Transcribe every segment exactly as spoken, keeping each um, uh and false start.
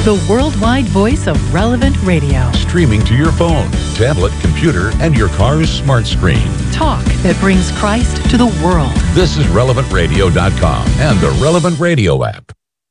the worldwide voice of Relevant Radio. Streaming to your phone, tablet, computer, and your car's smart screen. Talk that brings Christ to the world. This is relevant radio dot com and the Relevant Radio app.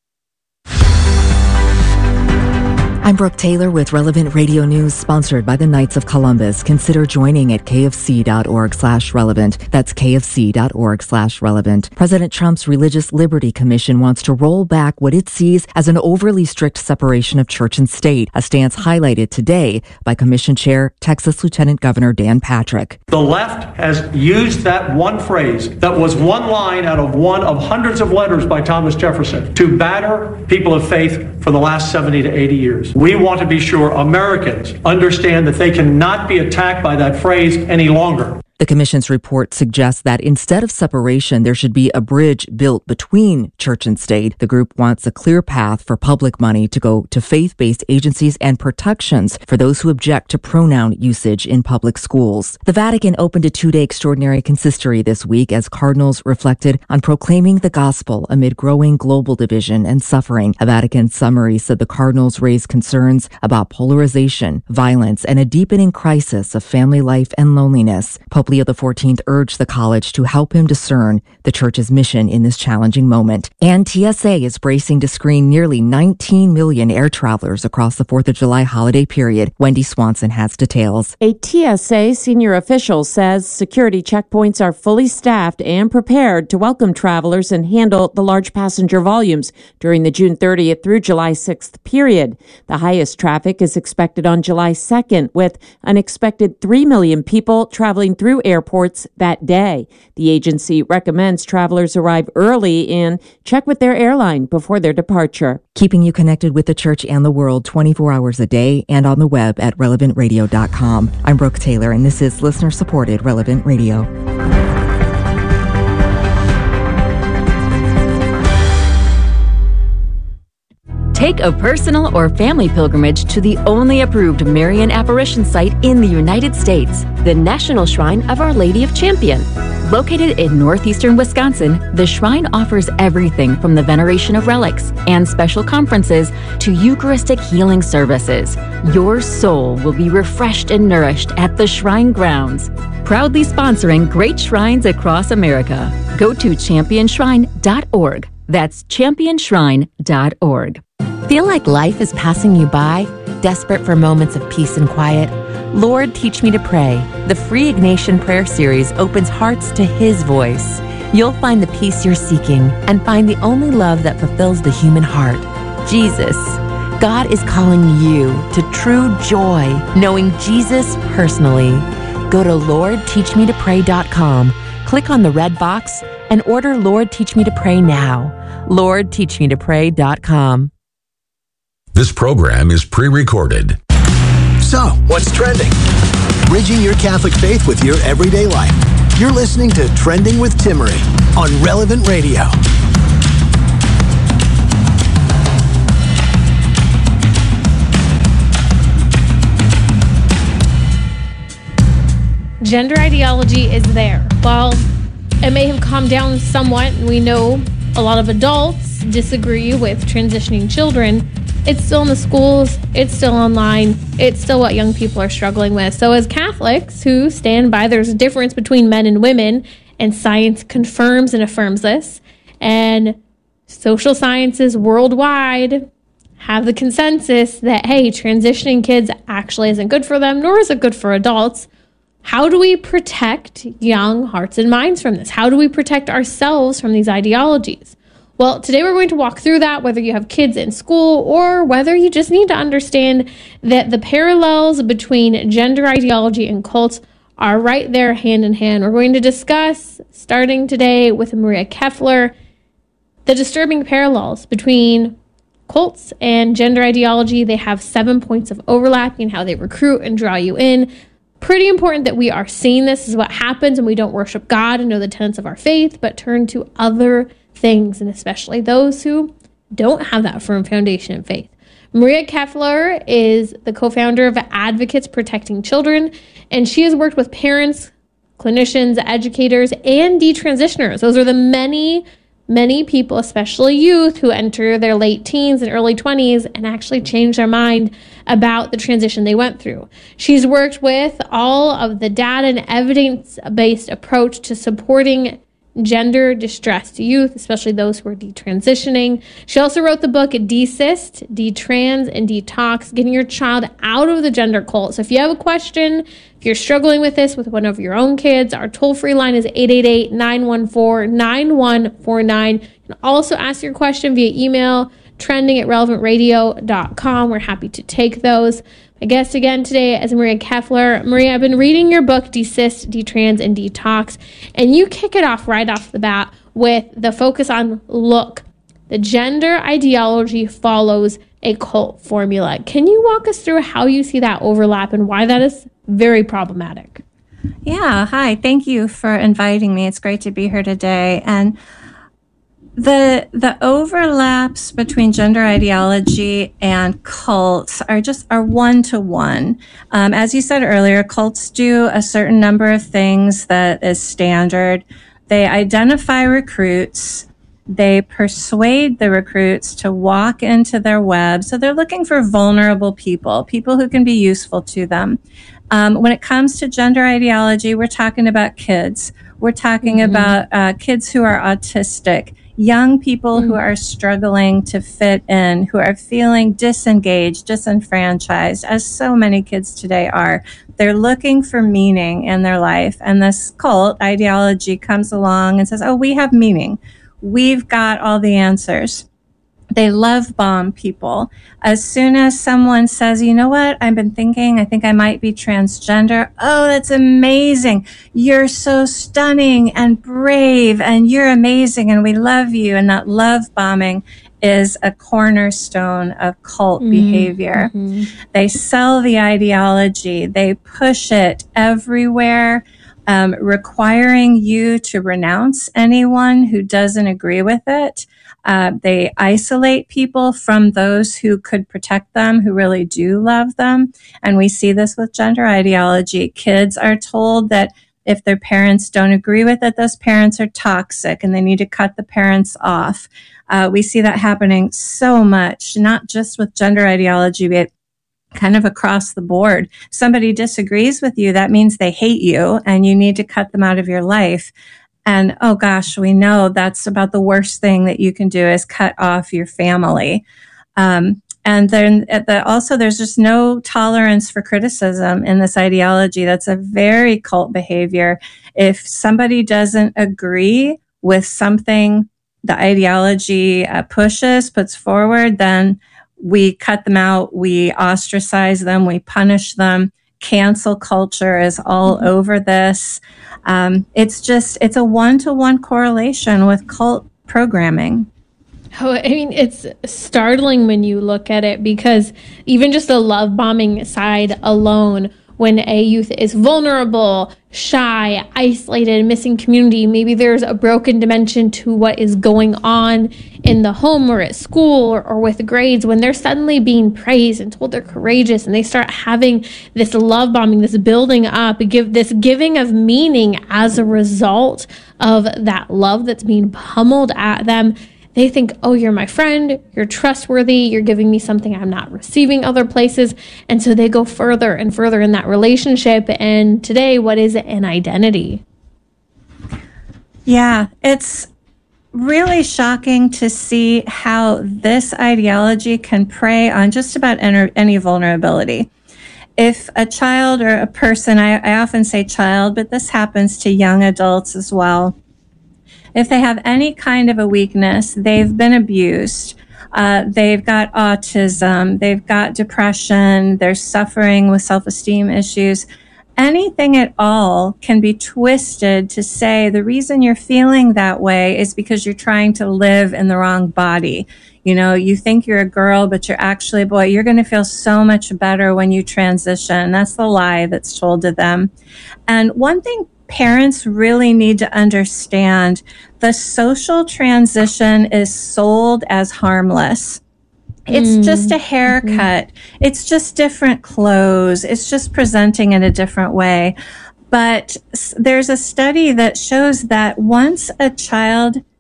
I'm Brooke Taylor with Relevant Radio News, sponsored by the Knights of Columbus. Consider joining at kfc.org slash relevant. That's kfc.org slash relevant. President Trump's Religious Liberty Commission wants to roll back what it sees as an overly strict separation of church and state, a stance highlighted today by Commission Chair, Texas Lieutenant Governor Dan Patrick. The left has used that one phrase that was one line out of one of hundreds of letters by Thomas Jefferson to batter people of faith for the last seventy to eighty years. We want to be sure Americans understand that they cannot be attacked by that phrase any longer. The Commission's report suggests that instead of separation, there should be a bridge built between church and state. The group wants a clear path for public money to go to faith-based agencies and protections for those who object to pronoun usage in public schools. The Vatican opened a two-day extraordinary consistory this week as cardinals reflected on proclaiming the gospel amid growing global division and suffering. A Vatican summary said the cardinals raised concerns about polarization, violence, and a deepening crisis of family life and loneliness. Pope Leo the fourteenth urged the college to help him discern the church's mission in this challenging moment. And T S A is bracing to screen nearly nineteen million air travelers across the fourth of July holiday period. Wendy Swanson has details. A T S A senior official says security checkpoints are fully staffed and prepared to welcome travelers and handle the large passenger volumes during the June thirtieth through July sixth period. The highest traffic is expected on July second, with an expected three million people traveling through airports that day. The agency recommends travelers arrive early and check with their airline before their departure. Keeping you connected with the church and the world twenty-four hours a day and on the web at relevant radio dot com. I'm Brooke Taylor, and this is listener-supported Relevant Radio. Take a personal or family pilgrimage to the only approved Marian apparition site in the United States, the National Shrine of Our Lady of Champion. Located in northeastern Wisconsin, the shrine offers everything from the veneration of relics and special conferences to Eucharistic healing services. Your soul will be refreshed and nourished at the shrine grounds. Proudly sponsoring great shrines across America. Go to champion shrine dot org. That's champion shrine dot org. Feel like life is passing you by? Desperate for moments of peace and quiet? Lord, Teach Me to Pray. The free Ignatian Prayer Series opens hearts to His voice. You'll find the peace you're seeking and find the only love that fulfills the human heart, Jesus. God is calling you to true joy, knowing Jesus personally. Go to lord teach me to pray dot com, click on the red box, and order Lord Teach Me to Pray now. lord teach me to pray dot com. This program is pre-recorded. So, what's trending? Bridging your Catholic faith with your everyday life. You're listening to Trending with Timmerie on Relevant Radio. Gender ideology is there. While it may have calmed down somewhat, and we know a lot of adults disagree with transitioning children, it's still in the schools, it's still online, it's still what young people are struggling with. So as Catholics who stand by there's a difference between men and women, and science confirms and affirms this, and social sciences worldwide have the consensus that, hey, transitioning kids actually isn't good for them, nor is it good for adults. How do we protect young hearts and minds from this? How do we protect ourselves from these ideologies? Well, today we're going to walk through that, whether you have kids in school or whether you just need to understand that the parallels between gender ideology and cults are right there hand in hand. We're going to discuss, starting today with Maria Keffler, the disturbing parallels between cults and gender ideology. They have seven points of overlap in how they recruit and draw you in. Pretty important that we are seeing this. This is what happens when we don't worship God and know the tenets of our faith, but turn to other things, and especially those who don't have that firm foundation in faith. Maria Keffler is the co-founder of Advocates Protecting Children, and she has worked with parents, clinicians, educators, and detransitioners. Those are the many many people, especially youth who enter their late teens and early twenties, and actually change their mind about the transition they went through. She's worked with all of the data and evidence-based approach to supporting gender-distressed youth, especially those who are detransitioning. She also wrote the book Desist, Detrans, and Detox, getting your child out of the gender cult. So if you have a question, if you're struggling with this with one of your own kids, our toll-free line is eight eight eight, nine one four, nine one four nine. You can also ask your question via email, trending at relevant radio dot com. We're happy to take those. My guest again today is Maria Keffler. Maria, I've been reading your book, Desist, Detrans, and Detox, and you kick it off right off the bat with the focus on look. The gender ideology follows a cult formula. Can you walk us through how you see that overlap and why that is very problematic? Yeah, hi. Thank you for inviting me. It's great to be here today. And The the overlaps between gender ideology and cults are just are one to one. Um, as you said earlier, cults do a certain number of things that is standard. They identify recruits. They persuade the recruits to walk into their web. So they're looking for vulnerable people, people who can be useful to them. Um, when it comes to gender ideology, we're talking about kids. We're talking mm-hmm. about uh, kids who are autistic, young people mm-hmm. who are struggling to fit in, who are feeling disengaged, disenfranchised, as so many kids today are. They're looking for meaning in their life. And this cult ideology comes along and says, oh, we have meaning. We've got all the answers. They love bomb people. As soon as someone says, you know what, I've been thinking, I think I might be transgender. Oh, that's amazing. You're so stunning and brave and you're amazing and we love you. And that love bombing is a cornerstone of cult mm-hmm. behavior. Mm-hmm. They sell the ideology. They push it everywhere. Um, requiring you to renounce anyone who doesn't agree with it. Uh, they isolate people from those who could protect them, who really do love them. And we see this with gender ideology. Kids are told that if their parents don't agree with it, those parents are toxic and they need to cut the parents off. Uh, we see that happening so much, not just with gender ideology, but kind of across the board. Somebody disagrees with you, that means they hate you and you need to cut them out of your life. And oh gosh, we know that's about the worst thing that you can do is cut off your family. Um, and then at the, also there's just no tolerance for criticism in this ideology. That's a very cult behavior. If somebody doesn't agree with something the ideology uh, pushes, puts forward, then we cut them out, we ostracize them, we punish them. Cancel culture is all mm-hmm. over this. Um, it's just, it's a one-to-one correlation with cult programming. Oh, I mean, it's startling when you look at it because even just the love bombing side alone, when a youth is vulnerable, shy, isolated, missing community, maybe there's a broken dimension to what is going on in the home or at school or, or with grades, when they're suddenly being praised and told they're courageous and they start having this love bombing, this building up, give this giving of meaning as a result of that love that's being pummeled at them. They think, oh, you're my friend, you're trustworthy, you're giving me something I'm not receiving other places. And so they go further and further in that relationship. And today, what is an identity? Yeah, it's really shocking to see how this ideology can prey on just about any vulnerability. If a child or a person, I, I often say child, but this happens to young adults as well. If they have any kind of a weakness, they've been abused, uh, they've got autism, they've got depression, they're suffering with self-esteem issues, anything at all can be twisted to say the reason you're feeling that way is because you're trying to live in the wrong body. You know, you think you're a girl, but you're actually a boy. You're going to feel so much better when you transition. That's the lie that's told to them. And one thing parents really need to understand, the social transition is sold as harmless. It's mm. just a haircut. Mm-hmm. It's just different clothes. It's just presenting in a different way. But there's a study that shows that once a child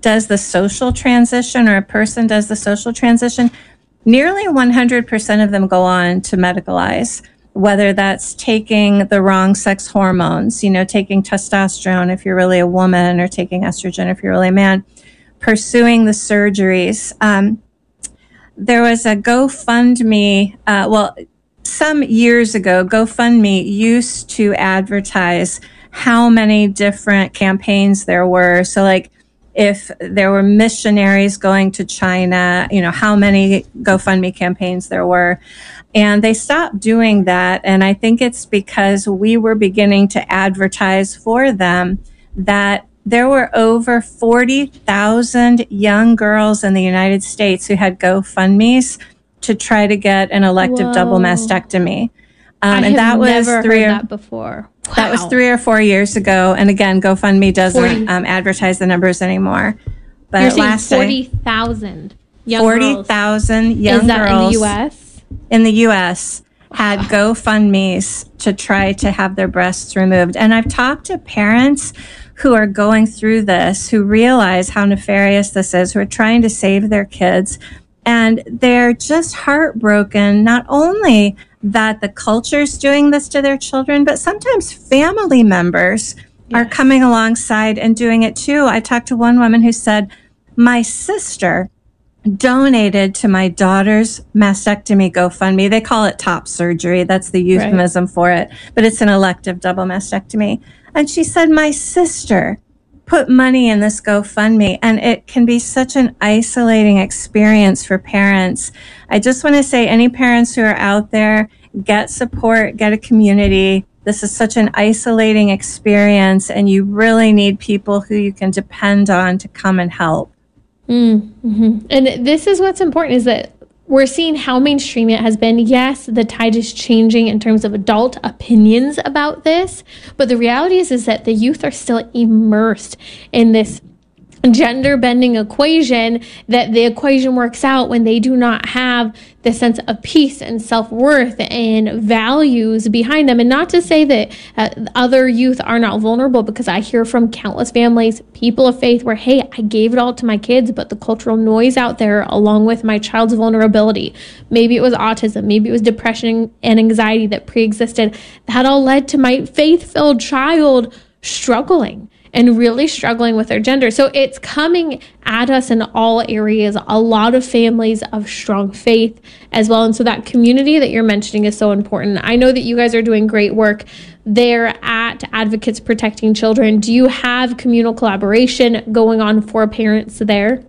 does the social transition or a person does the social transition, nearly one hundred percent of them go on to medicalize, whether that's taking the wrong sex hormones, you know, taking testosterone if you're really a woman, or taking estrogen if you're really a man, pursuing the surgeries. Um, there was a GoFundMe, uh, well, some years ago, GoFundMe used to advertise how many different campaigns there were. So like if there were missionaries going to China, you know, how many GoFundMe campaigns there were. And they stopped doing that. And I think it's because we were beginning to advertise for them that there were over forty thousand young girls in the United States who had GoFundMes to try to get an elective Whoa. double mastectomy. Um, I and have that was never three heard or, that before. Wow. That was three or four years ago. And again, GoFundMe doesn't um, advertise the numbers anymore. But You're saying last forty thousand young forty girls. thousand young Is that girls in the U S? in the U S had GoFundMes to try to have their breasts removed. And I've talked to parents who are going through this, who realize how nefarious this is, who are trying to save their kids. And they're just heartbroken, not only that the culture's doing this to their children, but sometimes family members yes. are coming alongside and doing it too. I talked to one woman who said, my sister donated to my daughter's mastectomy GoFundMe. They call it top surgery. That's the euphemism right. for it, but it's an elective double mastectomy. And she said, my sister put money in this GoFundMe, and it can be such an isolating experience for parents. I just want to say, any parents who are out there, get support, get a community. This is such an isolating experience, and you really need people who you can depend on to come and help. Mm-hmm. And this is what's important, is that we're seeing how mainstream it has been. Yes, the tide is changing in terms of adult opinions about this, but the reality is, is that the youth are still immersed in this gender bending equation, that the equation works out when they do not have the sense of peace and self-worth and values behind them. And not to say that uh, other youth are not vulnerable, because I hear from countless families, people of faith, where, hey, I gave it all to my kids, but the cultural noise out there, along with my child's vulnerability, maybe it was autism, maybe it was depression and anxiety that pre-existed, that all led to my faith-filled child struggling and really struggling with their gender. So it's coming at us in all areas, a lot of families of strong faith as well. And so that community that you're mentioning is so important. I know that you guys are doing great work there at Advocates Protecting Children. Do you have communal collaboration going on for parents there?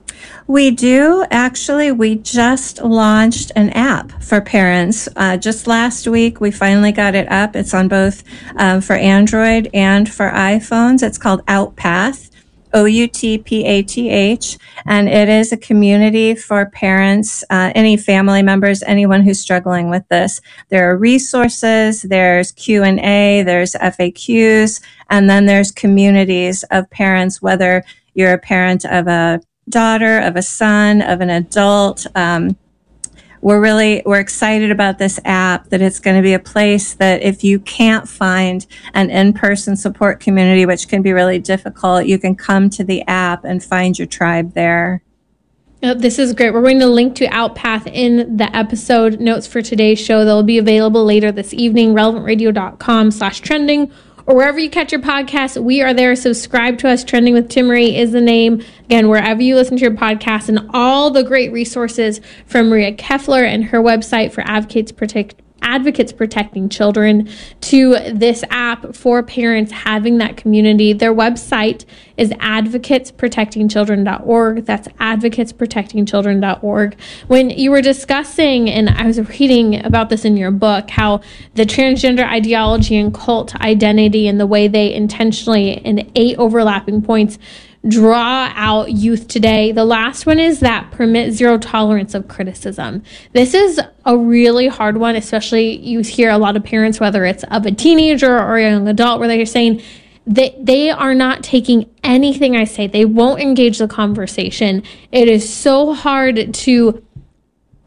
We do. Actually, we just launched an app for parents. Uh, just last week, we finally got it up. It's on both um, for Android and for iPhones. It's called Outpath, O U T P A T H, and it is a community for parents, uh, any family members, anyone who's struggling with this. There are resources, there's Q and A, there's F A Qs, and then there's communities of parents, whether you're a parent of a daughter, of a son, of an adult. Um, we're really, we're excited about this app, that it's going to be a place that if you can't find an in-person support community, which can be really difficult, you can come to the app and find your tribe there. Oh, this is great. We're going to link to Outpath in the episode notes for today's show. They'll be available later this evening, relevantradio.com slash trending. Or wherever you catch your podcast, we are there. Subscribe to us. Trending with Timmerie is the name. Again, wherever you listen to your podcast, and all the great resources from Maria Keffler and her website for Advocates Protect Advocates Protecting Children, to this app for parents having that community. Their website is advocates protecting children dot org. That's advocates protecting children dot org. When you were discussing, and I was reading about this in your book, how the transgender ideology and cult identity and the way they intentionally, in eight overlapping points, draw out youth today. The last one is that permit zero tolerance of criticism. This is a really hard one, especially you hear a lot of parents, whether it's of a teenager or a young adult, where they're saying that they are not taking anything I say. They won't engage the conversation. It is so hard to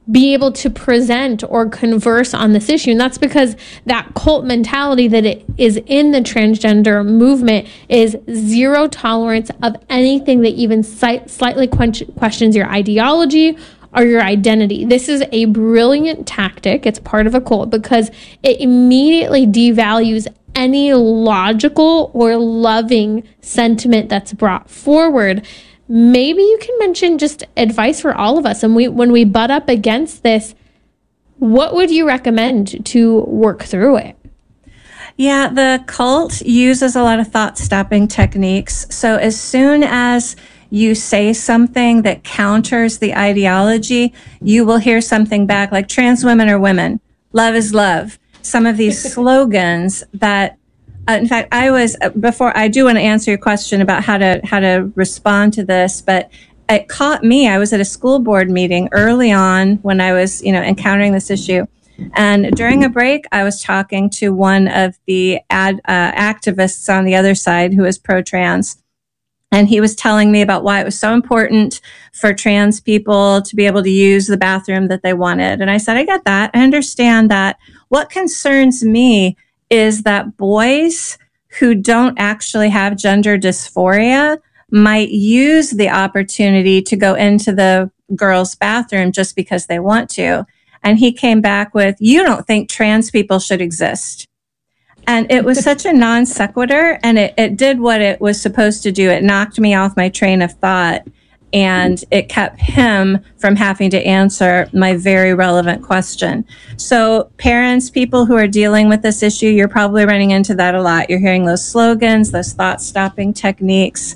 be able to present or converse on this issue. And that's because that cult mentality that it is in the transgender movement is zero tolerance of anything that even slightly questions your ideology or your identity. This is a brilliant tactic. It's part of a cult because it immediately devalues any logical or loving sentiment that's brought forward. Maybe you can mention just advice for all of us. And we, when we butt up against this, what would you recommend to work through it? Yeah, the cult uses a lot of thought-stopping techniques. So as soon as you say something that counters the ideology, you will hear something back like trans women are women, love is love. Some of these slogans that Uh, in fact, I was, before, I do want to answer your question about how to, how to respond to this, but it caught me. I was at a school board meeting early on when I was, you know, encountering this issue. And during a break, I was talking to one of the ad, uh, activists on the other side who is pro-trans. And he was telling me about why it was so important for trans people to be able to use the bathroom that they wanted. And I said, I get that. I understand that. What concerns me is that boys who don't actually have gender dysphoria might use the opportunity to go into the girls' bathroom just because they want to. And he came back with, you don't think trans people should exist. And it was such a non sequitur, and it, it did what it was supposed to do. It knocked me off my train of thought, and it kept him from having to answer my very relevant question. So parents, people who are dealing with this issue, you're probably running into that a lot. You're hearing those slogans, those thought-stopping techniques.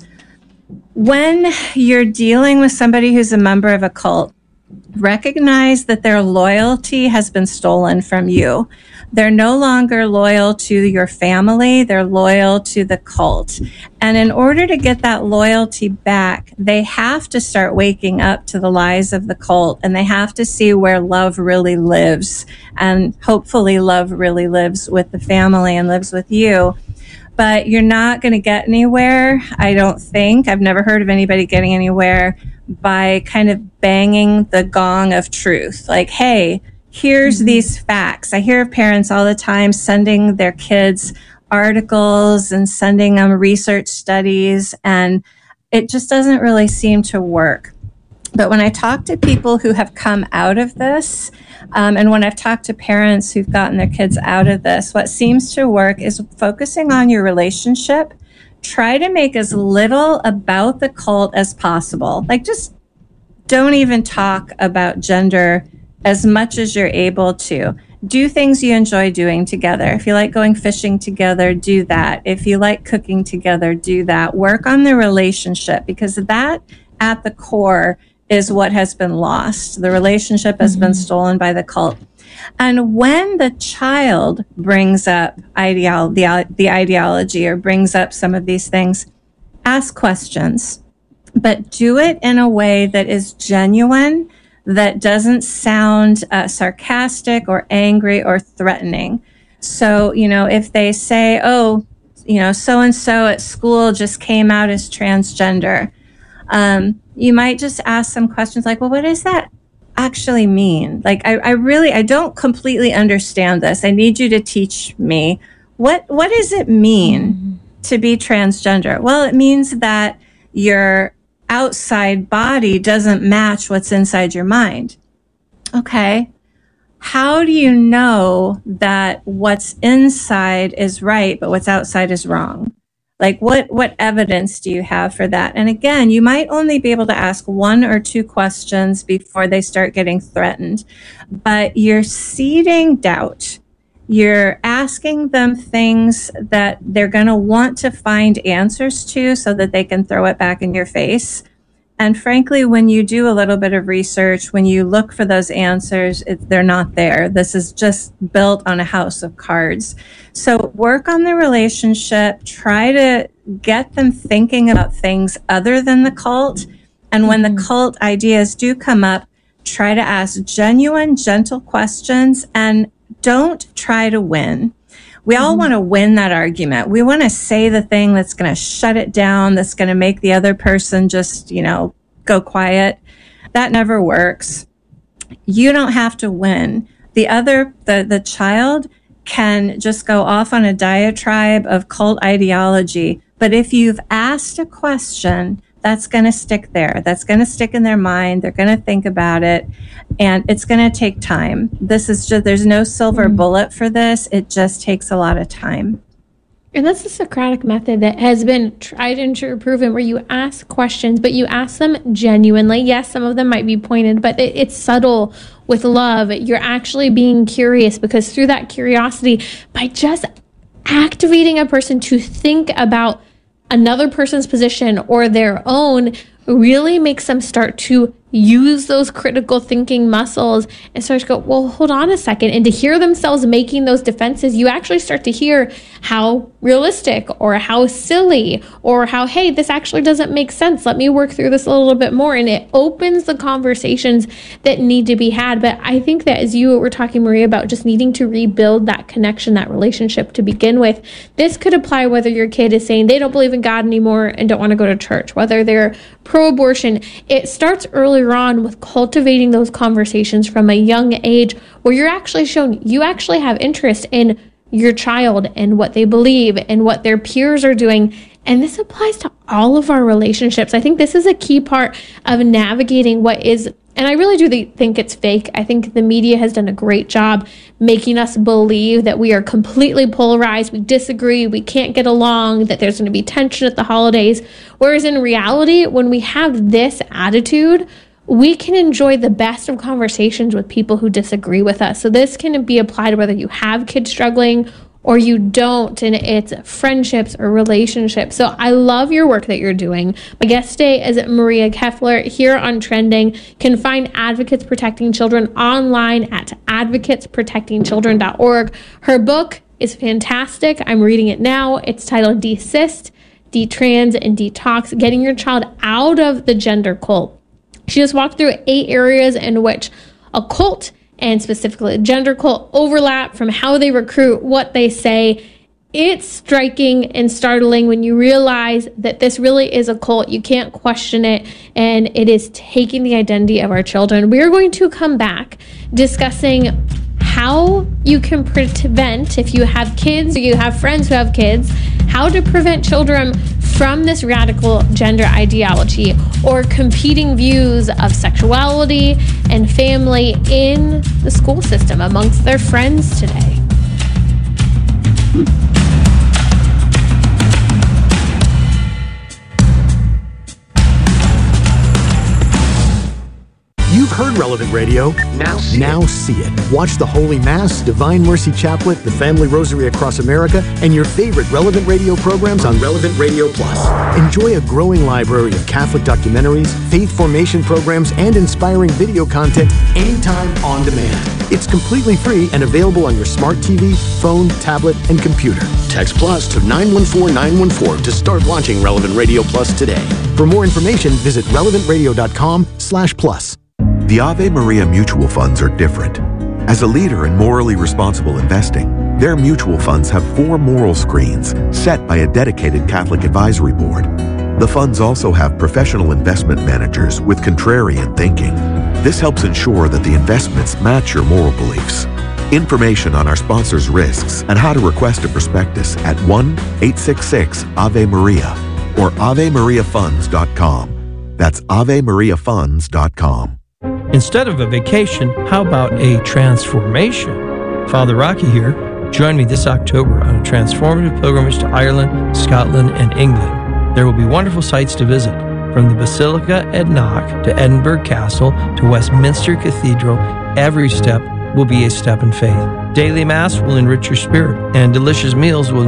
When you're dealing with somebody who's a member of a cult, recognize that their loyalty has been stolen from you. They're no longer loyal to your family. They're loyal to the cult. And in order to get that loyalty back, they have to start waking up to the lies of the cult, and they have to see where love really lives. And hopefully love really lives with the family and lives with you. But you're not going to get anywhere, I don't think. I've never heard of anybody getting anywhere by kind of banging the gong of truth. Like, hey, here's mm-hmm. these facts. I hear of parents all the time sending their kids articles and sending them research studies, and it just doesn't really seem to work. But when I talk to people who have come out of this, um, and when I've talked to parents who've gotten their kids out of this, what seems to work is focusing on your relationship. Try to make as little about the cult as possible. Like, just don't even talk about gender as much as you're able to. Do things you enjoy doing together. If you like going fishing together, do that. If you like cooking together, do that. Work on the relationship, because that at the core is what has been lost. The relationship has mm-hmm. been stolen by the cult. And when the child brings up ideolo- the, the ideology or brings up some of these things, ask questions, but do it in a way that is genuine, that doesn't sound uh, sarcastic or angry or threatening. So, you know, if they say, oh, you know, so-and-so at school just came out as transgender, um, you might just ask some questions like, well, what does that actually mean? Like, I, I really, I don't completely understand this. I need you to teach me. What, what does it mean mm-hmm. to be transgender? Well, it means that your outside body doesn't match what's inside your mind. Okay. How do you know that what's inside is right, but what's outside is wrong? Like, what, what evidence do you have for that? And again, you might only be able to ask one or two questions before they start getting threatened, but you're seeding doubt. You're asking them things that they're going to want to find answers to so that they can throw it back in your face. And frankly, when you do a little bit of research, when you look for those answers, it, they're not there. This is just built on a house of cards. So work on the relationship. Try to get them thinking about things other than the cult. And when the cult ideas do come up, try to ask genuine, gentle questions, and don't try to win. We all mm-hmm. want to win that argument. We want to say the thing that's going to shut it down, that's going to make the other person just, you know, go quiet. That never works. You don't have to win. The other, the, the child can just go off on a diatribe of cult ideology. But if you've asked a question, that's going to stick there. That's going to stick in their mind. They're going to think about it, and it's going to take time. This is just, there's no silver mm. bullet for this. It just takes a lot of time. And that's the Socratic method that has been tried and true proven, where you ask questions, but you ask them genuinely. Yes, some of them might be pointed, but it, it's subtle with love. You're actually being curious, because through that curiosity, by just activating a person to think about another person's position or their own, really makes them start to use those critical thinking muscles and start to go, well, hold on a second. And to hear themselves making those defenses, you actually start to hear how realistic or how silly or how, hey, this actually doesn't make sense. Let me work through this a little bit more. And it opens the conversations that need to be had. But I think that as you were talking, Maria, about just needing to rebuild that connection, that relationship to begin with, this could apply whether your kid is saying they don't believe in God anymore and don't want to go to church, whether they're pro-abortion. It starts earlier on with cultivating those conversations from a young age, where you're actually shown you actually have interest in your child and what they believe and what their peers are doing. And this applies to all of our relationships. I think this is a key part of navigating what is, and I really do think it's fake. I think the media has done a great job making us believe that we are completely polarized, we disagree, we can't get along, that there's going to be tension at the holidays. Whereas in reality, when we have this attitude, we can enjoy the best of conversations with people who disagree with us. So this can be applied whether you have kids struggling or you don't, and it's friendships or relationships. So I love your work that you're doing. My guest today is Maria Keffler here on Trending. You can find Advocates Protecting Children online at advocates protecting children dot org. Her book is fantastic. I'm reading it now. It's titled Desist, Detrans, and Detox, Getting Your Child Out of the Gender Cult. She just walked through eight areas in which a cult, and specifically a gender cult, overlap, from how they recruit, what they say. It's striking and startling when you realize that this really is a cult. You can't question it, and it is taking the identity of our children. We are going to come back discussing how you can prevent, if you have kids or you have friends who have kids, how to prevent children from this radical gender ideology or competing views of sexuality and family in the school system amongst their friends today. You've heard Relevant Radio. Now see, now it. see it. Watch the Holy Mass, Divine Mercy Chaplet, the Family Rosary Across America, and your favorite Relevant Radio programs on Relevant Radio Plus. Enjoy a growing library of Catholic documentaries, faith formation programs, and inspiring video content anytime on demand. It's completely free and available on your smart T V, phone, tablet, and computer. Text Plus to nine one four nine one four to start watching Relevant Radio Plus today. For more information, visit relevant radio dot com slash plus. The Ave Maria mutual funds are different. As a leader in morally responsible investing, their mutual funds have four moral screens set by a dedicated Catholic advisory board. The funds also have professional investment managers with contrarian thinking. This helps ensure that the investments match your moral beliefs. Information on our sponsors' risks and how to request a prospectus at one eight six six Ave Maria or ave maria funds dot com. That's ave maria funds dot com. Instead of a vacation, how about a transformation? Father Rocky here. Join me this October on a transformative pilgrimage to Ireland, Scotland, and England. There will be wonderful sights to visit, from the Basilica at Knock to Edinburgh Castle to Westminster Cathedral. Every step will be a step in faith. Daily Mass will enrich your spirit, and delicious meals will